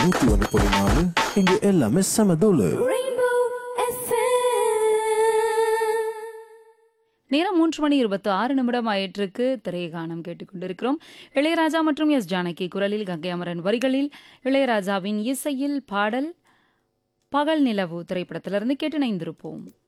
101.4 இங்க எல்லாமே செம தூளு. Rainbow FM. நேரம் 3:26 ஆயிற்றுக்கு. திரைகானம் கேட்டுக்கொண்டிருக்கிறோம். இளையராஜா மற்றும் எஸ் ஜானகி குரலில், கங்கை அமரன் வரிகளில், இளையராஜாவின் இசையில் பாடல் பகல் நிலவு திரைப்படத்திலிருந்து கேட்டு இணைந்திருப்போம்.